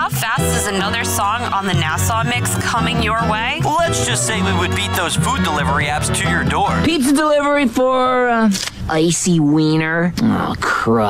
how fast is another song on the Nassau Mix coming your way? Let's just say we would beat those food delivery apps to your door. Pizza delivery for, icy wiener. Oh, crud.